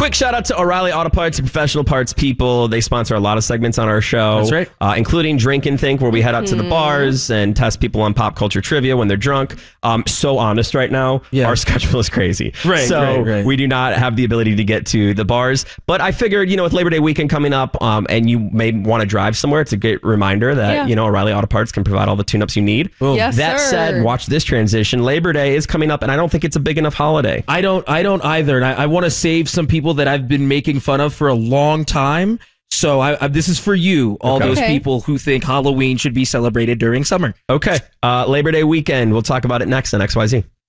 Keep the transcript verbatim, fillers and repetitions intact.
quick shout out to O'Reilly Auto Parts, professional parts people. They sponsor a lot of segments on our show. That's right. Uh, including Drink and Think, where we head out to the bars and test people on pop culture trivia when they're drunk. Um, so honest right now, Yeah. our schedule is crazy. Right, so right, right. we do not have the ability to get to the bars. But I figured, you know, with Labor Day weekend coming up um, and you may want to drive somewhere, it's a great reminder that, Yeah. you know, O'Reilly Auto Parts can provide all the tune-ups you need. Yes, That sir. said, watch this transition. Labor Day is coming up, and I don't think it's a big enough holiday. I don't I don't either. And I, I want to save some people that I've been making fun of for a long time. So I, I, this is for you, all Okay. those Okay. people who think Halloween should be celebrated during summer. Okay. Uh, Labor Day weekend. We'll talk about it next on X Y Z.